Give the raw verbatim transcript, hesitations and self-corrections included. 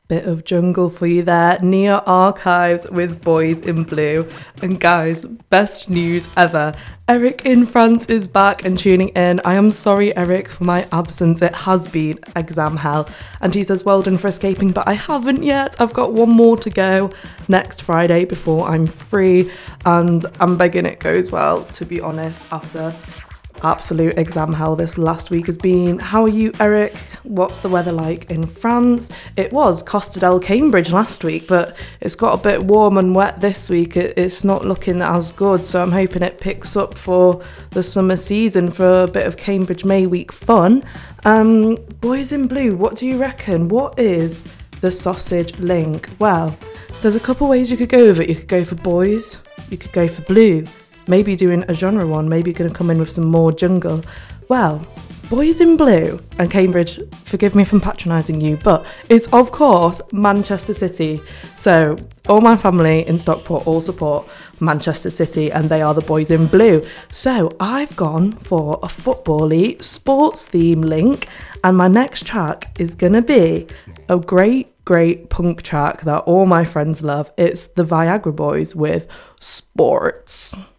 Bit of jungle for you there. Nia Archives with Boys in Blue. And guys, best news ever. Eric in France is back and tuning in. I am sorry, Eric, for my absence. It has been exam hell. And he says, well done for escaping, but I haven't yet. I've got one more to go next Friday before I'm free. And I'm begging it goes well, to be honest, after absolute exam hell this last week has been. How are you, Eric? What's the weather like in France? It was Costa del Cambridge last week, but it's got a bit warm and wet this week. It, it's not looking as good, so I'm hoping it picks up for the summer season for a bit of Cambridge May Week fun. Um, Boys in Blue, what do you reckon? What is the sausage link? Well, there's a couple ways you could go with it. You could go for boys, you could go for blue. Maybe doing a genre one, maybe going to come in with some more jungle. Well, Boys in Blue, and Cambridge, forgive me if I'm patronising you, but it's of course Manchester City. So all my family in Stockport all support Manchester City and they are the Boys in Blue. So I've gone for a football-y sports theme link, and my next track is going to be a great great punk track that all my friends love. It's the Viagra Boys with Sports.